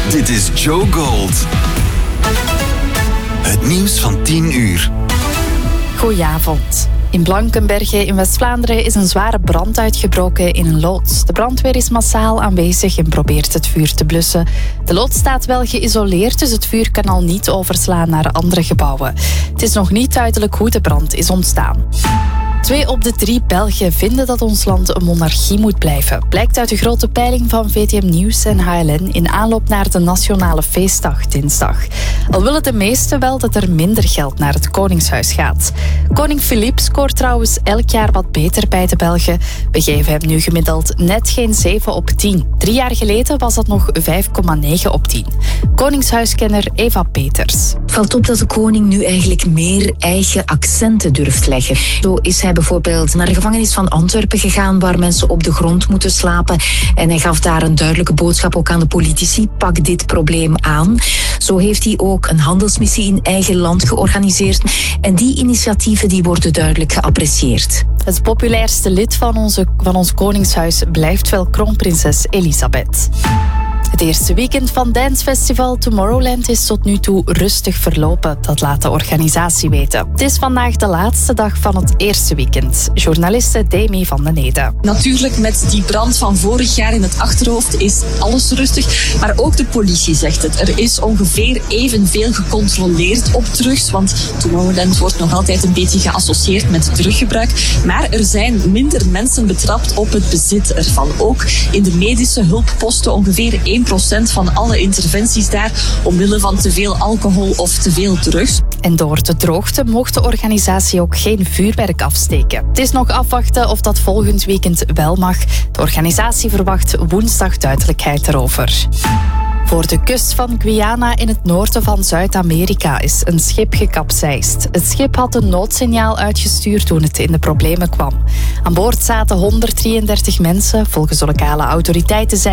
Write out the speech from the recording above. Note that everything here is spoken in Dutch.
Dit is Joe Gold. Het nieuws van 10 uur. Goedenavond. In Blankenberge in West-Vlaanderen is een zware brand uitgebroken in een loods. De brandweer is massaal aanwezig en probeert het vuur te blussen. De loods staat wel geïsoleerd, dus het vuur kan al niet overslaan naar andere gebouwen. Het is nog niet duidelijk hoe de brand is ontstaan. 2 op de 3 Belgen vinden dat ons land een monarchie moet blijven. Blijkt uit de grote peiling van VTM Nieuws en HLN in aanloop naar de Nationale Feestdag dinsdag. Al willen de meesten wel dat er minder geld naar het Koningshuis gaat. Koning Filip scoort trouwens elk jaar wat beter bij de Belgen. We geven hem nu gemiddeld net geen 7 op 10. 3 jaar geleden was dat nog 5,9 op 10. Koningshuiskenner Eva Peters. Het valt op dat de koning nu eigenlijk meer eigen accenten durft leggen. Zo is hij bijvoorbeeld naar de gevangenis van Antwerpen gegaan, waar mensen op de grond moeten slapen. En hij gaf daar een duidelijke boodschap ook aan de politici. Pak dit probleem aan. Zo heeft hij ook een handelsmissie in eigen land georganiseerd. En die initiatieven die worden duidelijk geapprecieerd. Het populairste lid van ons koningshuis blijft wel kroonprinses Elisabeth. Het eerste weekend van dancefestival Tomorrowland is tot nu toe rustig verlopen. Dat laat de organisatie weten. Het is vandaag de laatste dag van het eerste weekend. Journaliste Demi van den Ede. Natuurlijk, met die brand van vorig jaar in het achterhoofd is alles rustig. Maar ook de politie zegt het. Er is ongeveer evenveel gecontroleerd op drugs. Want Tomorrowland wordt nog altijd een beetje geassocieerd met druggebruik. Maar er zijn minder mensen betrapt op het bezit ervan. Ook in de medische hulpposten ongeveer 1% van alle interventies daar omwille van te veel alcohol of te veel drugs. En door de droogte mocht de organisatie ook geen vuurwerk afsteken. Het is nog afwachten of dat volgend weekend wel mag. De organisatie verwacht woensdag duidelijkheid erover. Voor de kust van Guyana in het noorden van Zuid-Amerika is een schip gekapseist. Het schip had een noodsignaal uitgestuurd toen het in de problemen kwam. Aan boord zaten 133 mensen. Volgens de lokale autoriteiten zijn